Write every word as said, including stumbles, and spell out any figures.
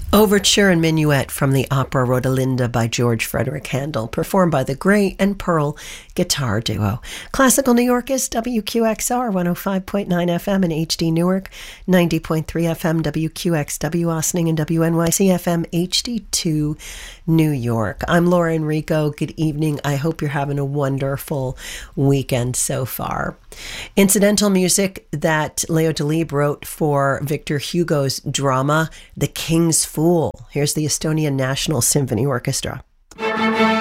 Overture and Minuet from the opera Rodelinda by George Frederick Handel, performed by the Gray and Pearl Guitar Duo. Classical New York is W Q X R one oh five point nine F M in H D Newark, ninety point three F M W Q X W Austining, and W N Y C F M H D two New York. I'm Laura Enrico. Good evening. I hope you're having a wonderful weekend so far. Incidental music that Leo Delibes wrote for Victor Hugo's drama The King's Fool. Here's the Estonian National Symphony Orchestra.